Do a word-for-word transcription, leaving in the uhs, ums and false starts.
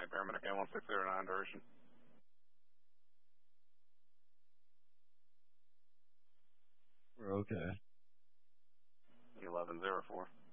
paramedic A one six zero nine duration. We're okay. eleven zero four.